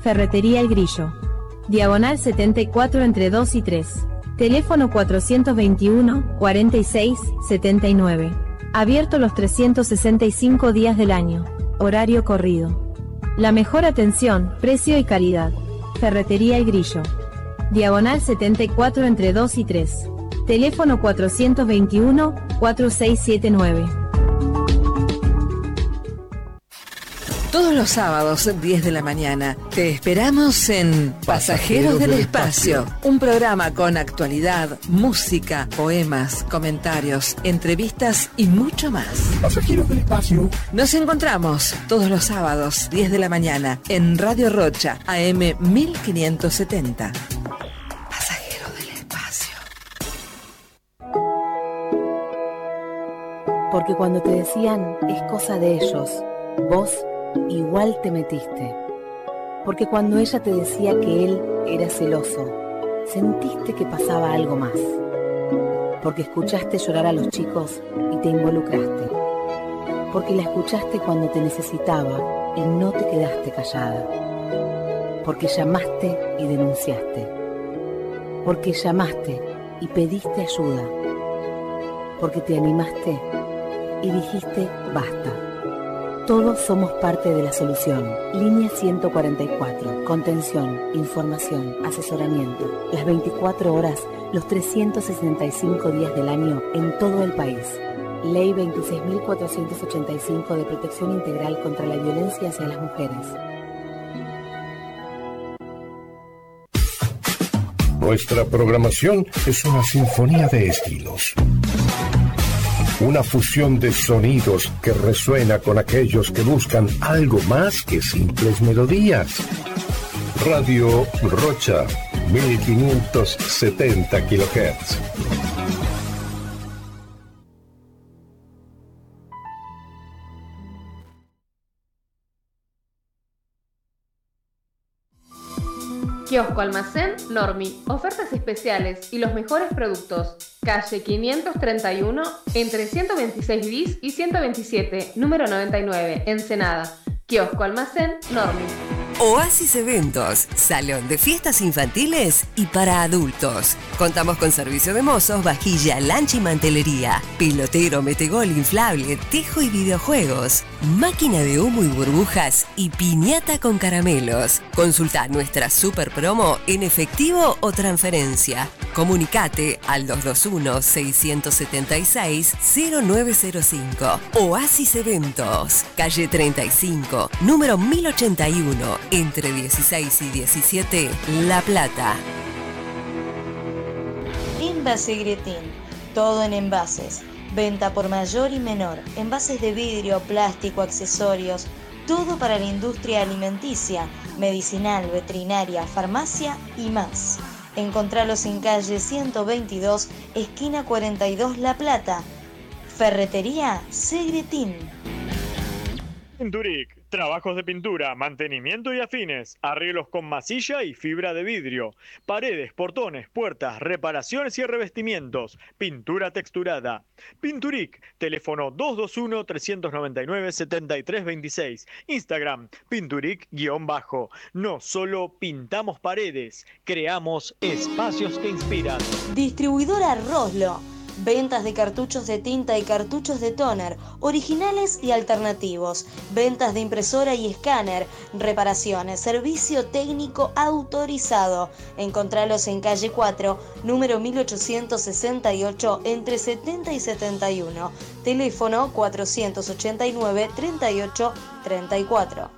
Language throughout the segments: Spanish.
Ferretería El Grillo. Diagonal 74 entre 2 y 3. Teléfono 421 46 79. Abierto los 365 días del año. Horario corrido. La mejor atención, precio y calidad. Ferretería El Grillo. Diagonal 74 entre 2 y 3. Teléfono 421 4679. Todos los sábados, 10 de la mañana, te esperamos en Pasajeros del Espacio, un programa con actualidad, música, poemas, comentarios, entrevistas y mucho más. Pasajeros del Espacio. Nos encontramos todos los sábados, 10 de la mañana, en Radio Rocha, AM 1570. Pasajeros del Espacio. Porque cuando te decían, es cosa de ellos, vos igual te metiste. Porque cuando ella te decía que él era celoso, sentiste que pasaba algo más. Porque escuchaste llorar a los chicos y te involucraste. Porque la escuchaste cuando te necesitaba y no te quedaste callada. Porque llamaste y denunciaste. Porque llamaste y pediste ayuda. Porque te animaste y dijiste basta. Todos somos parte de la solución. Línea 144. Contención, información, asesoramiento. Las 24 horas, los 365 días del año en todo el país. Ley 26.485 de Protección Integral contra la Violencia hacia las Mujeres. Nuestra programación es una sinfonía de estilos. Una fusión de sonidos que resuena con aquellos que buscan algo más que simples melodías. Radio Rocha, 1570 kHz. Kiosco Almacén Normi, ofertas especiales y los mejores productos. Calle 531, entre 126 bis y 127, número 99, Ensenada. Kiosco Almacén Normi. Oasis Eventos, salón de fiestas infantiles y para adultos. Contamos con servicio de mozos, vajilla, lancha y mantelería, pelotero, metegol inflable, tejo y videojuegos, máquina de humo y burbujas y piñata con caramelos. Consulta nuestra super promo en efectivo o transferencia. Comunicate al 221-676-0905. Oasis Eventos, calle 35, número 1081, entre 16 y 17, La Plata. Envase Gretín, todo en envases. Venta por mayor y menor, envases de vidrio, plástico, accesorios, todo para la industria alimenticia, medicinal, veterinaria, farmacia y más. Encontralos en calle 122, esquina 42, La Plata. Ferretería Segretín. Pinturic, trabajos de pintura, mantenimiento y afines, arreglos con masilla y fibra de vidrio, paredes, portones, puertas, reparaciones y revestimientos, pintura texturada. Pinturic, teléfono 221-399-7326, Instagram, Pinturic_. No solo pintamos paredes, creamos espacios que inspiran. Distribuidora Roslo. Ventas de cartuchos de tinta y cartuchos de tóner, originales y alternativos. Ventas de impresora y escáner. Reparaciones, servicio técnico autorizado. Encontralos en calle 4, número 1868, entre 70 y 71. Teléfono 489-3834.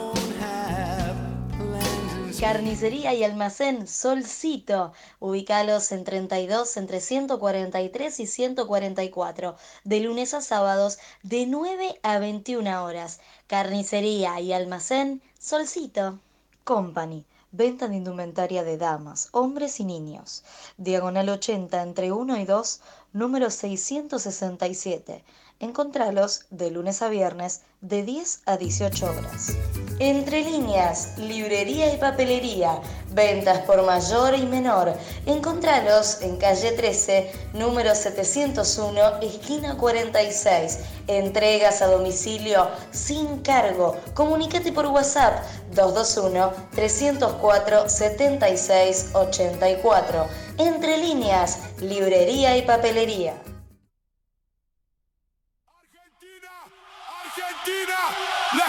Carnicería y almacén Solcito. Ubícalos en 32 entre 143 y 144. De lunes a sábados de 9 a 21 horas. Carnicería y almacén Solcito. Company. Venta de indumentaria de damas, hombres y niños. Diagonal 80 entre 1 y 2, número 667. Encontralos de lunes a viernes de 10 a 18 horas. Entre Líneas, librería y papelería, ventas por mayor y menor. Encontralos en calle 13, número 701, esquina 46. Entregas a domicilio sin cargo. Comunícate por WhatsApp 221-304-7684. Entre Líneas, librería y papelería. Argentina, la